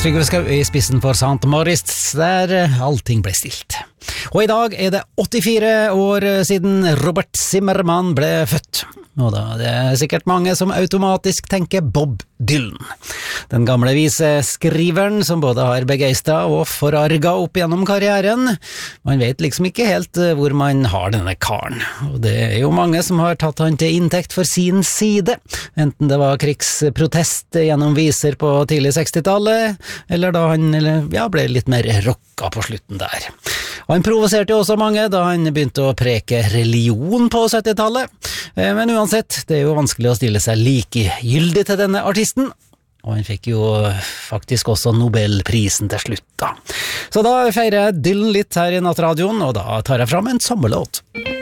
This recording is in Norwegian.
Trygve Skau i spissen for St. Moritz, der allting ble stilt. Og i dag er det 84 år siden Robert Zimmermann ble født. Og da det er sikkert mange som automatisk tenker Bob Dylan. Den gamle viseskriveren som både har begeistret og forarget opp gjennom karrieren. Man vet liksom ikke helt hvor man har denne karen. Og det er jo mange som har tatt han til inntekt for sin side. Enten det var krigsprotest gjennom viser på tidlig 60-tallet, eller da han ble litt mer rocka på slutten der. Og han provoserte jo også mange da han begynte å preke religion på 70-tallet. Men uansett, det er jo vanskelig å stille seg likegyldig til denne artisten. Og han fikk jo faktisk også Nobelprisen til slutt da. Så da feirer jeg Dylan litt her i Nattradioen, og da tar jeg fram en sommerlåt.